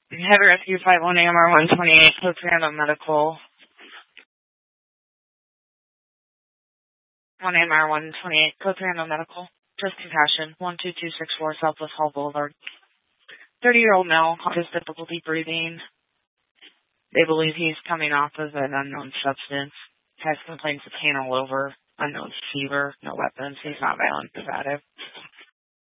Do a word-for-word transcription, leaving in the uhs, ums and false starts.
Head Rescue five one A M R one twenty-eight, close random medical. one A M R one twenty-eight, close random medical. First compassion, one two two six four Southwest Hall Boulevard. thirty-year-old male, has difficulty breathing. They believe he's coming off of an unknown substance. Has complaints of pain all over. Unknown fever, no weapons. He's not violent, combative.